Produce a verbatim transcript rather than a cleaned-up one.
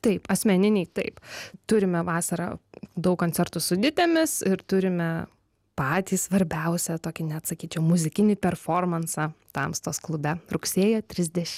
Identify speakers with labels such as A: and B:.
A: taip asmeniniai taip turime vasarą daug koncertų su ditėmis ir turime patį svarbiausią tokį net sakyčiau muzikinį performansą tamstos klube rugsėjo trisdešimtą